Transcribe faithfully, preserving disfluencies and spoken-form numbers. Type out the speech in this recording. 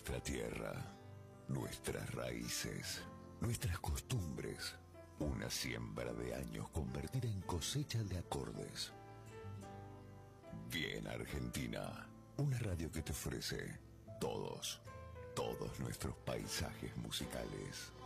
nuestra tierra, nuestras raíces, nuestras costumbres. Una siembra de años convertida en cosecha de acordes. Bien Argentina, una radio que te ofrece todos, todos nuestros paisajes musicales.